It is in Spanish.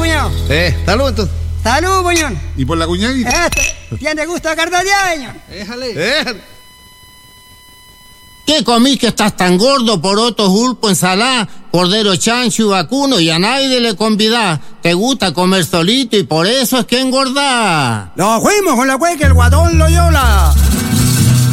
cuñado. Salud entonces. Salud, puñón. ¿Y por la cuñadita? Tiene gusto a cardoteaño. Déjale. ¿Qué comís que estás tan gordo? Porotos, pulpo, ensalada, cordero chancho y vacuno, y a nadie le convidás. Te gusta comer solito y por eso es que engordás. Nos fuimos con la cueca, el guatón Loyola.